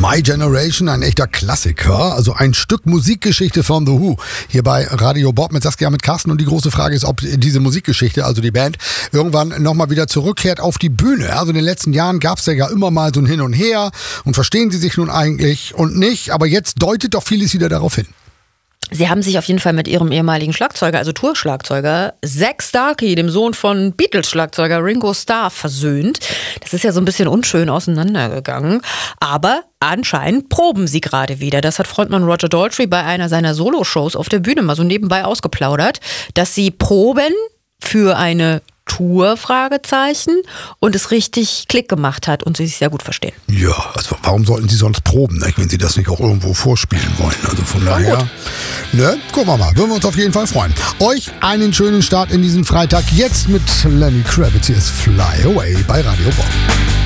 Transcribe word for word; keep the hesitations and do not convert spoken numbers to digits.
My Generation, ein echter Klassiker, also ein Stück Musikgeschichte von The Who. Hier bei Radio Bob mit Saskia, mit Carsten. Und die große Frage ist, ob diese Musikgeschichte, also die Band, irgendwann nochmal wieder zurückkehrt auf die Bühne. Also in den letzten Jahren gab es ja, ja immer mal so ein Hin und Her. Und verstehen sie sich nun eigentlich und nicht. Aber jetzt deutet doch vieles wieder darauf hin. Sie haben sich auf jeden Fall mit ihrem ehemaligen Schlagzeuger, also Tourschlagzeuger, Zak Starkey, dem Sohn von Beatles-Schlagzeuger Ringo Starr, versöhnt. Das ist ja so ein bisschen unschön auseinandergegangen. Aber anscheinend proben sie gerade wieder. Das hat Frontmann Roger Daltrey bei einer seiner Solo-Shows auf der Bühne mal so nebenbei ausgeplaudert, dass sie proben für eine Tour, Fragezeichen, und es richtig Klick gemacht hat und sie sich sehr gut verstehen. Ja, also warum sollten sie sonst proben, nicht, wenn sie das nicht auch irgendwo vorspielen wollen? Also von daher, ne, gucken wir mal, würden wir uns auf jeden Fall freuen. Euch einen schönen Start in diesen Freitag, jetzt mit Lenny Kravitz, hier ist Fly Away bei Radio Bob.